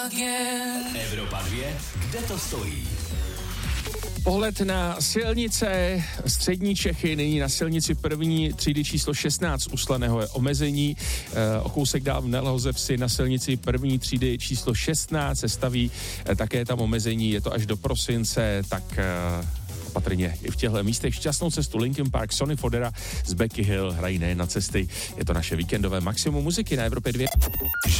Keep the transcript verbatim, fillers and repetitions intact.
Evropa dvě, kde to stojí? Pohled na silnice střední Čechy, nyní na silnici první třídy číslo šestnáct u Slaného je omezení. E, o kousek dál v Nelhozevsi na silnici první třídy číslo šestnáct se staví e, také tam omezení, je to až do prosince, tak e, opatrně i v těchto místech. Šťastnou cestu Linkin Park, Sonny Fodera z Becky Hill hrají nejen na cesty. Je to naše víkendové maximum muziky na Evropě dvě.